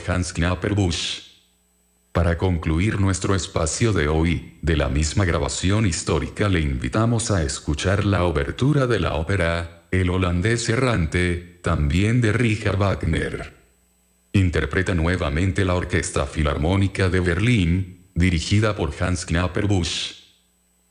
Hans Knapperbusch. Para concluir nuestro espacio de hoy, de la misma grabación histórica le invitamos a escuchar la obertura de la ópera, El holandés errante, también de Richard Wagner. Interpreta nuevamente la Orquesta Filarmónica de Berlín, dirigida por Hans Knapperbusch.